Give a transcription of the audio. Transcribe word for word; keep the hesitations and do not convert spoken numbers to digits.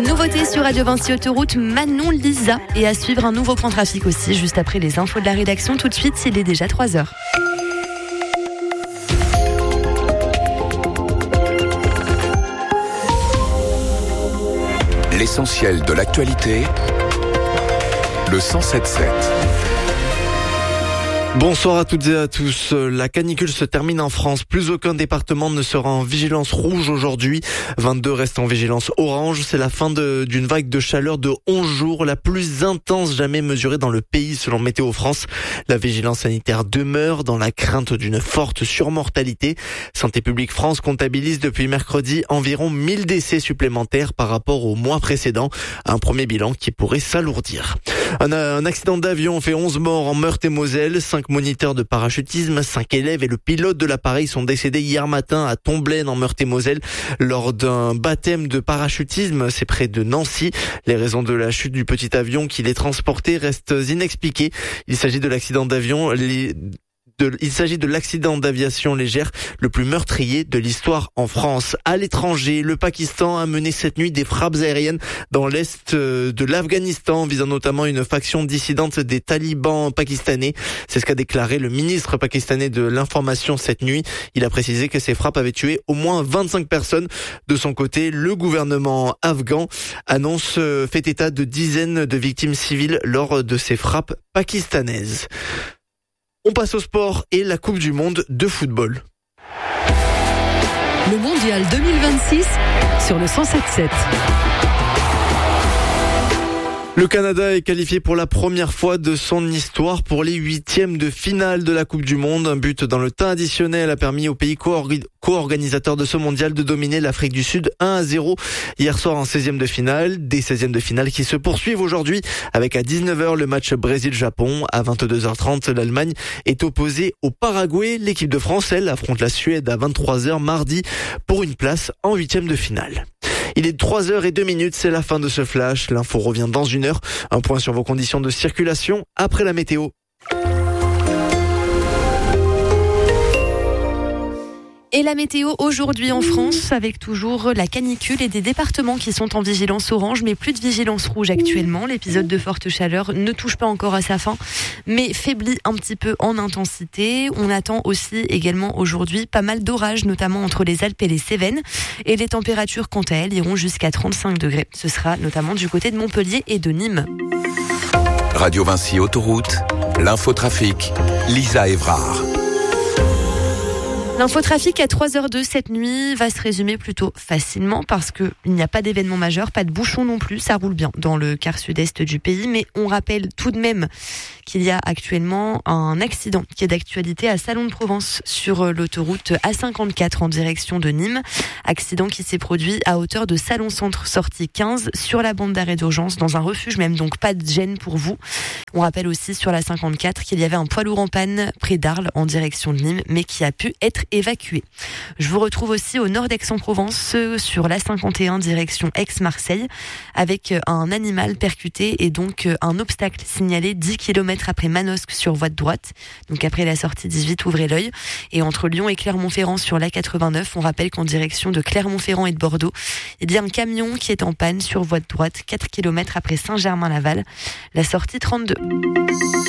Une nouveauté sur Radio Vinci Autoroute, Manon Lisa. Et à suivre un nouveau point trafic aussi, juste après les infos de la rédaction. Tout de suite, il est déjà trois heures. L'essentiel de l'actualité, le cent sept sept. Bonsoir à toutes et à tous. La canicule se termine en France. Plus aucun département ne sera en vigilance rouge aujourd'hui. vingt-deux restent en vigilance orange. C'est la fin de, d'une vague de chaleur de onze jours, la plus intense jamais mesurée dans le pays selon Météo France. La vigilance sanitaire demeure dans la crainte d'une forte surmortalité. Santé publique France comptabilise depuis mercredi environ mille décès supplémentaires par rapport au mois précédent. Un premier bilan qui pourrait s'alourdir. Un, un accident d'avion fait onze morts en Meurthe-et-Moselle. cinq moniteurs de parachutisme, cinq élèves et le pilote de l'appareil sont décédés hier matin à Tomblaine en Meurthe-et-Moselle lors d'un baptême de parachutisme. C'est près de Nancy. Les raisons de la chute du petit avion qui les transportait restent inexpliquées. Il s'agit de l'accident d'avion... Les... De, il s'agit de l'accident d'aviation légère le plus meurtrier de l'histoire en France. À l'étranger, le Pakistan a mené cette nuit des frappes aériennes dans l'est de l'Afghanistan, visant notamment une faction dissidente des talibans pakistanais. C'est ce qu'a déclaré le ministre pakistanais de l'information cette nuit. Il a précisé que ces frappes avaient tué au moins vingt-cinq personnes. De son côté, le gouvernement afghan annonce fait état de dizaines de victimes civiles lors de ces frappes pakistanaises. On passe au sport et la Coupe du Monde de football. Le Mondial deux mille vingt-six sur le cent sept sept. Le Canada est qualifié pour la première fois de son histoire pour les huitièmes de finale de la Coupe du Monde. Un but dans le temps additionnel a permis au pays co-organisateur de ce mondial de dominer l'Afrique du Sud un à zéro hier soir en seizième de finale. Des seizièmes de finale qui se poursuivent aujourd'hui avec à dix-neuf heures le match Brésil-Japon. À vingt-deux heures trente, l'Allemagne est opposée au Paraguay. L'équipe de France, elle, affronte la Suède à vingt-trois heures mardi pour une place en huitièmes de finale. Il est trois heures et deux minutes, c'est la fin de ce flash. L'info revient dans une heure. Un point sur vos conditions de circulation après la météo. Et la météo aujourd'hui en France, avec toujours la canicule et des départements qui sont en vigilance orange, mais plus de vigilance rouge actuellement. L'épisode de forte chaleur ne touche pas encore à sa fin, mais faiblit un petit peu en intensité. On attend aussi également aujourd'hui pas mal d'orages, notamment entre les Alpes et les Cévennes. Et les températures, quant à elles, iront jusqu'à trente-cinq degrés. Ce sera notamment du côté de Montpellier et de Nîmes. Radio Vinci Autoroute, l'infotrafic, Lisa Evrard. L'infotrafic à trois heures deux cette nuit va se résumer plutôt facilement parce qu'il n'y a pas d'événement majeur, pas de bouchon non plus, ça roule bien dans le quart sud-est du pays, mais on rappelle tout de même qu'il y a actuellement un accident qui est d'actualité à Salon de Provence sur l'autoroute A cinquante-quatre en direction de Nîmes. Accident qui s'est produit à hauteur de Salon Centre, sortie quinze, sur la bande d'arrêt d'urgence, dans un refuge même, donc pas de gêne pour vous. On rappelle aussi sur la cinquante-quatre qu'il y avait un poids lourd en panne près d'Arles en direction de Nîmes, mais qui a pu être évacué. Je vous retrouve aussi au nord d'Aix-en-Provence, sur la cinquante et un direction Aix-Marseille, avec un animal percuté et donc un obstacle signalé dix kilomètres après Manosque sur voie de droite. Donc après la sortie dix-huit, ouvrez l'œil. Et entre Lyon et Clermont-Ferrand sur l'A quatre-vingt-neuf, on rappelle qu'en direction de Clermont-Ferrand et de Bordeaux, il y a un camion qui est en panne sur voie de droite, quatre kilomètres après Saint-Germain-Laval, la sortie trente-deux.